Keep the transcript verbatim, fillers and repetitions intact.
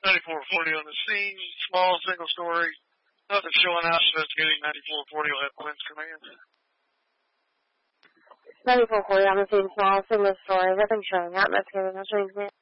ninety-four forty on the scene, small single story. Nothing showing out, investigating ninety-four forty will have Quinn's command. ninety-four forty on the scene, small single story. Nothing showing out, investigating.